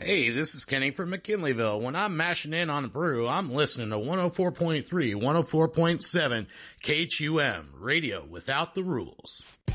Hey, this is Kenny from McKinleyville. When I'm mashing in on the brew, I'm listening to 104.3, 104.7 KHUM, radio without the rules.